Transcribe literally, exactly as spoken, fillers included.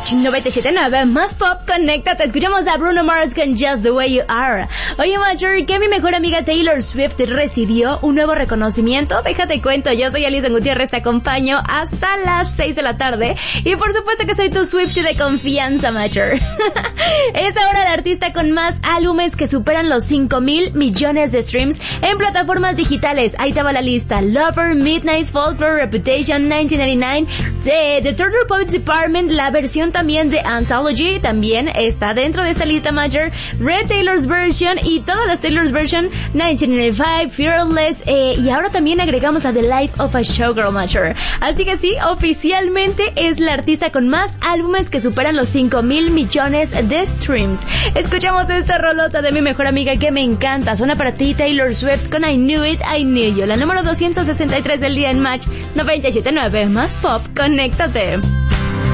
Match noventa y siete punto nueve, más pop, conéctate. Escuchamos a Bruno Mars con Just the Way You Are. Oye, Major, que mi mejor amiga Taylor Swift recibió un nuevo reconocimiento. Déjate cuento, yo soy Alison Gutiérrez, te acompaño hasta las seis de la tarde. Y por supuesto que soy tu Swiftie de confianza, Major. Es ahora el artista con más álbumes que superan los cinco mil millones de streams en plataformas digitales. Ahí te va la lista: Lover, Midnight's Folklore, Reputation, mil novecientos noventa y nueve, The, The Turtle Poets Department, la versión también de Anthology, también está dentro de esta lista, Major. Red Taylor's Version y todas las Taylor's Version, mil novecientos noventa y cinco, Fearless, eh, y ahora también agregamos a The Life of a Showgirl, Major. Así que sí, oficialmente es la artista con más álbumes que superan los cinco mil millones de streams. Escuchamos esta rolota de mi mejor amiga que me encanta. Suena para ti Taylor Swift con I Knew It, I Knew You, la número doscientos sesenta y tres del día en Match noventa y siete punto nueve, más pop, conéctate.